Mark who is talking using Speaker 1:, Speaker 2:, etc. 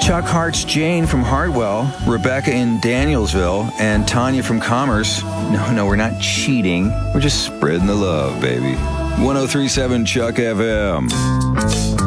Speaker 1: Chuck hearts Jane from Hartwell, Rebecca in Danielsville, and Tanya from Commerce. No, we're not cheating. We're just spreading the love, baby. 103.7 Chuck FM.